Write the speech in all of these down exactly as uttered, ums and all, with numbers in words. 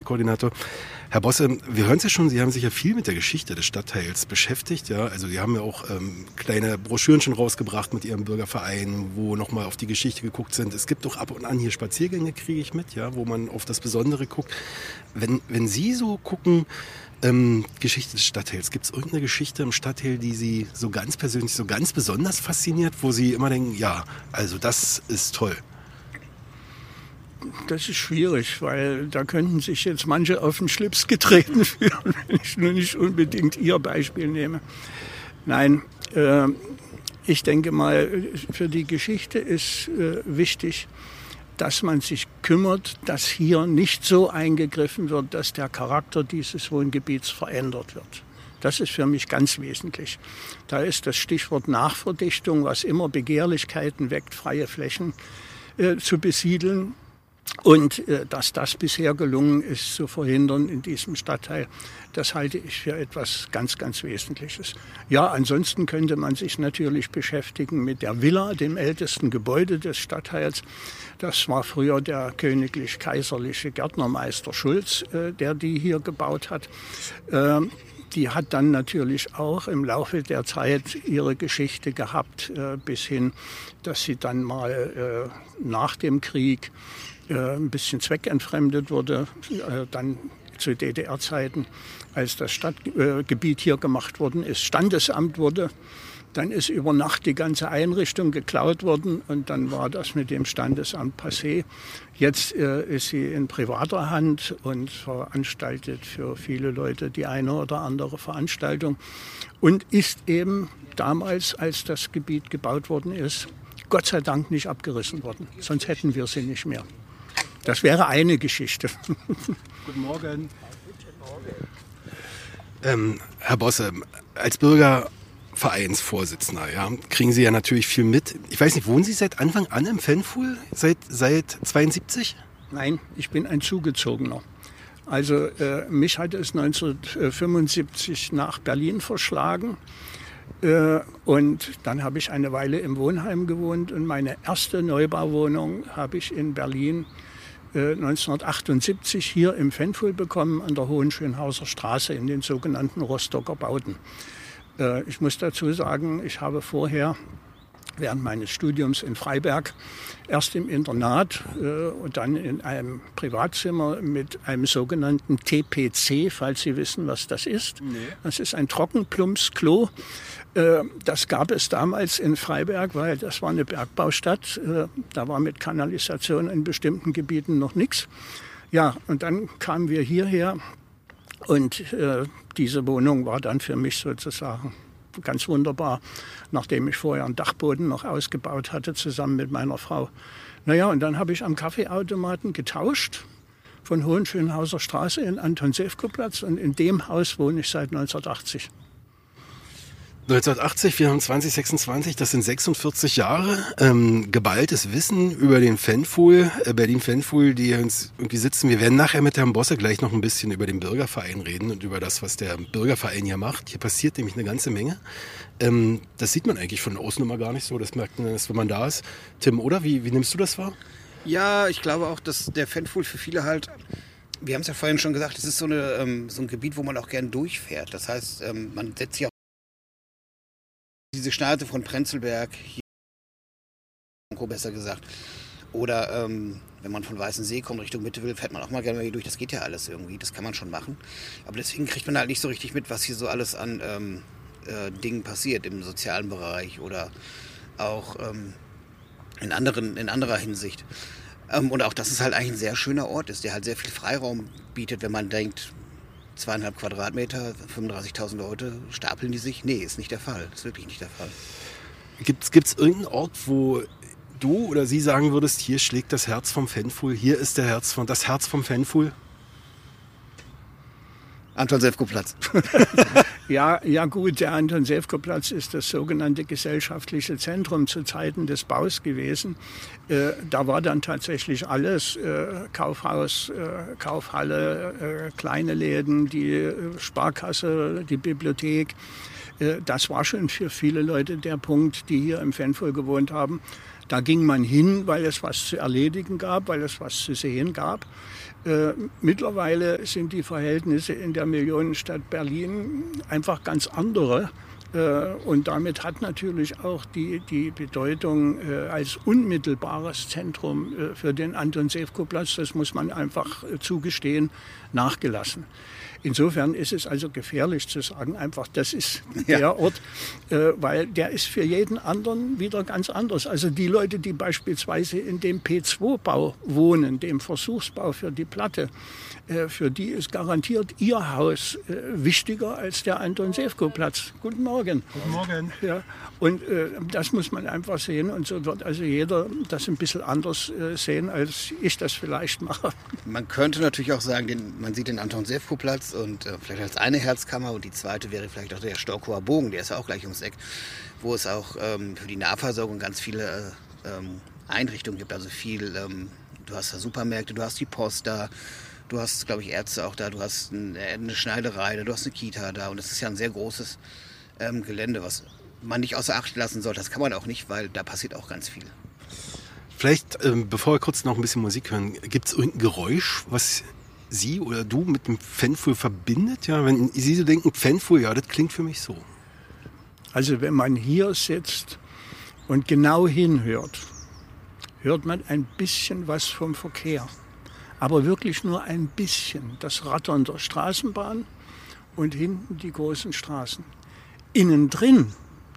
Stadtteilkoordinator. Herr Bosse, wir hören es ja schon, Sie haben sich ja viel mit der Geschichte des Stadtteils beschäftigt. Ja? Also Sie haben ja auch ähm, kleine Broschüren schon rausgebracht mit Ihrem Bürgerverein, wo nochmal auf die Geschichte geguckt sind. Es gibt auch ab und an hier Spaziergänge, kriege ich mit, ja, wo man auf das Besondere guckt. Wenn, wenn Sie so gucken, ähm, Geschichte des Stadtteils, gibt es irgendeine Geschichte im Stadtteil, die Sie so ganz persönlich, so ganz besonders fasziniert, wo Sie immer denken, ja, also das ist toll? Das ist schwierig, weil da könnten sich jetzt manche auf den Schlips getreten fühlen, wenn ich nur nicht unbedingt Ihr Beispiel nehme. Nein, äh, ich denke mal, für die Geschichte ist äh, wichtig, dass man sich kümmert, dass hier nicht so eingegriffen wird, dass der Charakter dieses Wohngebiets verändert wird. Das ist für mich ganz wesentlich. Da ist das Stichwort Nachverdichtung, was immer Begehrlichkeiten weckt, freie Flächen äh, zu besiedeln. Und äh, dass das bisher gelungen ist zu verhindern in diesem Stadtteil, das halte ich für etwas ganz, ganz Wesentliches. Ja, ansonsten könnte man sich natürlich beschäftigen mit der Villa, dem ältesten Gebäude des Stadtteils. Das war früher der königlich-kaiserliche Gärtnermeister Schulz, äh, der die hier gebaut hat. Äh, die hat dann natürlich auch im Laufe der Zeit ihre Geschichte gehabt, äh, bis hin, dass sie dann mal äh, nach dem Krieg ein bisschen zweckentfremdet wurde, dann zu D D R-Zeiten, als das Stadtgebiet hier gemacht worden ist, Standesamt wurde. Dann ist über Nacht die ganze Einrichtung geklaut worden und dann war das mit dem Standesamt passé. Jetzt äh, ist sie in privater Hand und veranstaltet für viele Leute die eine oder andere Veranstaltung und ist eben damals, als das Gebiet gebaut worden ist, Gott sei Dank nicht abgerissen worden. Sonst hätten wir sie nicht mehr. Das wäre eine Geschichte. Guten Morgen. Ähm, Herr Bosse, als Bürgervereinsvorsitzender, ja, kriegen Sie ja natürlich viel mit. Ich weiß nicht, wohnen Sie seit Anfang an im Pfännfuhl? Seit, seit zweiundsiebzig? Nein, ich bin ein Zugezogener. Also äh, mich hat es neunzehnhundertfünfundsiebzig nach Berlin verschlagen. Äh, und dann habe ich eine Weile im Wohnheim gewohnt. Und meine erste Neubauwohnung habe ich in Berlin neunzehnhundertachtundsiebzig hier im Pfännfuhl bekommen, an der Hohenschönhauser Straße in den sogenannten Rostocker Bauten. Ich muss dazu sagen, ich habe vorher während meines Studiums in Freiberg erst im Internat und dann in einem Privatzimmer mit einem sogenannten T P C, falls Sie wissen, was das ist. Nee. Das ist ein Trockenplumpsklo. Das gab es damals in Freiberg, weil das war eine Bergbaustadt. Da war mit Kanalisation in bestimmten Gebieten noch nichts. Ja, und dann kamen wir hierher und äh, diese Wohnung war dann für mich sozusagen ganz wunderbar, nachdem ich vorher einen Dachboden noch ausgebaut hatte, zusammen mit meiner Frau. Naja, und dann habe ich am Kaffeeautomaten getauscht von Hohenschönhauser Straße in Anton-Sewko-Platz und in dem Haus wohne ich seit neunzehnhundertachtzig. neunzehnhundertachtzig, wir haben zwanzig sechsundzwanzig, das sind sechsundvierzig Jahre. Ähm, geballtes Wissen über den Pfännfuhl, äh, Berlin-Pfännfuhl, die uns irgendwie sitzen. Wir werden nachher mit Herrn Bosse gleich noch ein bisschen über den Bürgerverein reden und über das, was der Bürgerverein hier macht. Hier passiert nämlich eine ganze Menge. Ähm, das sieht man eigentlich von außen immer gar nicht so. Das merkt man erst, wenn man da ist. Tim, oder? Wie, wie nimmst du das wahr? Ja, ich glaube auch, dass der Pfännfuhl für viele halt, wir haben es ja vorhin schon gesagt, es ist so, eine, ähm, so ein Gebiet, wo man auch gern durchfährt. Das heißt, ähm, man setzt sich auch diese Schneise von Prenzlberg, hier, besser gesagt, oder ähm, wenn man von Weißensee kommt, Richtung Mitte will, fährt man auch mal gerne hier durch. Das geht ja alles irgendwie, das kann man schon machen. Aber deswegen kriegt man halt nicht so richtig mit, was hier so alles an ähm, äh, Dingen passiert im sozialen Bereich oder auch ähm, in, anderen, in anderer Hinsicht. Ähm, und auch, dass es halt eigentlich ein sehr schöner Ort ist, der halt sehr viel Freiraum bietet, wenn man denkt, zweieinhalb Quadratmeter, fünfunddreißigtausend Leute, stapeln die sich? Nee, ist nicht der Fall. Ist wirklich nicht der Fall. Gibt es irgendeinen Ort, wo du oder sie sagen würdest, hier schlägt das Herz vom Pfännfuhl, hier ist der Herz von, das Herz vom Pfännfuhl? Anton-Sewko-Platz. ja, ja gut, der Anton-Sewko-Platz ist das sogenannte gesellschaftliche Zentrum zu Zeiten des Baus gewesen. Äh, da war dann tatsächlich alles, äh, Kaufhaus, äh, Kaufhalle, äh, kleine Läden, die äh, Sparkasse, die Bibliothek. Äh, das war schon für viele Leute der Punkt, die hier im Pfännfuhl gewohnt haben, Da ging man hin, weil es was zu erledigen gab, weil es was zu sehen gab. Äh, mittlerweile sind die Verhältnisse in der Millionenstadt Berlin einfach ganz andere. Äh, und damit hat natürlich auch die, die Bedeutung äh, als unmittelbares Zentrum äh, für den Anton-Sewko-Platz, das muss man einfach äh, zugestehen, nachgelassen. Insofern ist es also gefährlich zu sagen, einfach das ist der ja. Ort, äh, weil der ist für jeden anderen wieder ganz anders. Also die Leute, die beispielsweise in dem P zwei Bau wohnen, dem Versuchsbau für die Platte, äh, für die ist garantiert ihr Haus äh, wichtiger als der Anton-Sewko-Platz. Guten Morgen. Guten Morgen. Ja, und äh, das muss man einfach sehen und so wird also jeder das ein bisschen anders äh, sehen, als ich das vielleicht mache. Man könnte natürlich auch sagen, den, man sieht den Anton-Sewko-Platz und äh, vielleicht als eine Herzkammer und die zweite wäre vielleicht auch der Storkower Bogen, der ist ja auch gleich ums Eck, wo es auch ähm, für die Nahversorgung ganz viele äh, ähm, Einrichtungen gibt, also viel, ähm, du hast da Supermärkte, du hast die Post da, du hast, glaube ich, Ärzte auch da, du hast ein, eine Schneiderei, du hast eine Kita da und es ist ja ein sehr großes ähm, Gelände, was man nicht außer Acht lassen sollte. Das kann man auch nicht, weil da passiert auch ganz viel. Vielleicht, ähm, bevor wir kurz noch ein bisschen Musik hören, gibt es irgendein Geräusch, was Sie oder du mit dem Pfännfuhl verbindet? Ja, wenn Sie so denken, Pfännfuhl, ja, das klingt für mich so. Also wenn man hier sitzt und genau hinhört, hört man ein bisschen was vom Verkehr. Aber wirklich nur ein bisschen. Das Rattern der Straßenbahn und hinten die großen Straßen. Innen drin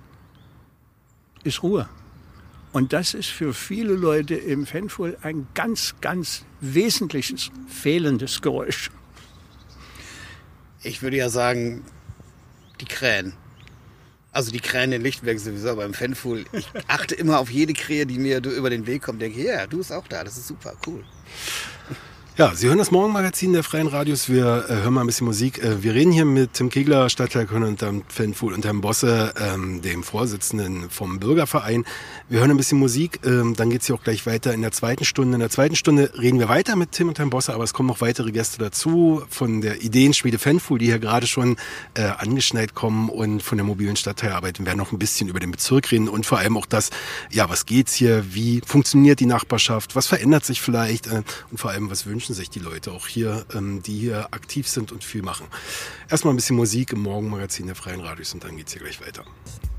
ist Ruhe. Und das ist für viele Leute im Pfännfuhl ein ganz, ganz wesentliches, fehlendes Geräusch. Ich würde ja sagen, die Krähen. Also die Krähen in Lichtenberg sowieso, aber im Pfännfuhl, ich achte immer auf jede Krähe, die mir über den Weg kommt. Denke, ja, du bist auch da, das ist super, cool. Ja, Sie hören das Morgenmagazin der Freien Radios. Wir äh, hören mal ein bisschen Musik. Äh, wir reden hier mit Tim Kegler, Stadtteilkoordinator und Pfännfuhl und Herrn Bosse, ähm, dem Vorsitzenden vom Bürgerverein. Wir hören ein bisschen Musik, ähm, dann geht's hier auch gleich weiter in der zweiten Stunde. In der zweiten Stunde reden wir weiter mit Tim und Herrn Bosse, aber es kommen noch weitere Gäste dazu von der Ideenschmiede Pfännfuhl, die hier gerade schon äh, angeschneit kommen und von der mobilen Stadtteilarbeit. Wir werden noch ein bisschen über den Bezirk reden und vor allem auch das, ja, was geht's hier, wie funktioniert die Nachbarschaft, was verändert sich vielleicht äh, und vor allem, was wünschen sich die Leute auch hier, ähm, die hier aktiv sind und viel machen. Erstmal ein bisschen Musik im Morgenmagazin der Freien Radios und dann geht's hier gleich weiter.